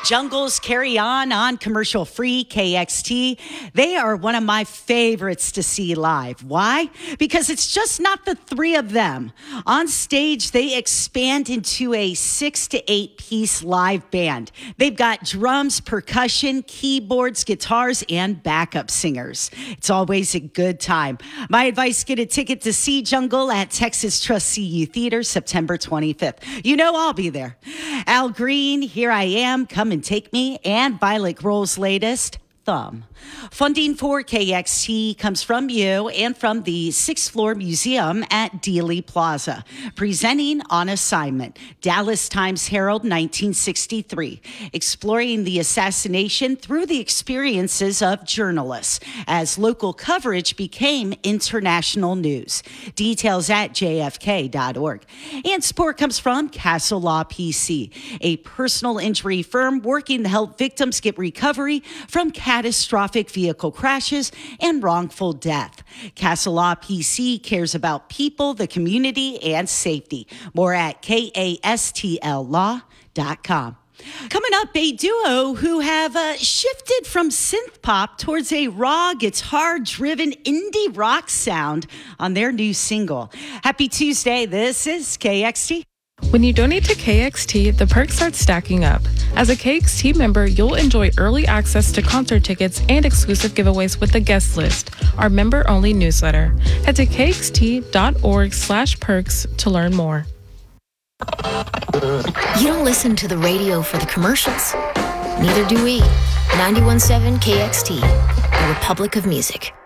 Jungles Carry on commercial free KXT. They are one of my favorites to see live. Why? Because it's just not the three of them. On stage, they expand into a 6 to 8 piece live band. They've got drums, percussion, keyboards, guitars, and backup singers. It's always a good time. My advice, get a ticket to see Jungle at Texas Trust CU Theater, September 25th. You know I'll be there. Al Green, Here I Am, Come and Take Me, and Violet Grohl's latest, Thumb. Funding for KXT comes from you and from the 6th Floor Museum at Dealey Plaza. Presenting On Assignment, Dallas Times-Herald, 1963. Exploring the assassination through the experiences of journalists as local coverage became international news. Details at jfk.org. And support comes from Castle Law PC, a personal injury firm working to help victims get recovery from catastrophic vehicle crashes and wrongful death. Castle Law PC cares about people, the community, and safety. More at kastllaw.com. Coming up, a duo who have shifted from synth pop towards a raw, guitar-driven indie rock sound on their new single. Happy Tuesday. This is KXT. When you donate to KXT, the perks start stacking up. As a KXT member, you'll enjoy early access to concert tickets and exclusive giveaways with the guest list, our member-only newsletter. Head to kxt.org/perks to learn more. You don't listen to the radio for the commercials. Neither do we. 91.7 KXT, the Republic of Music.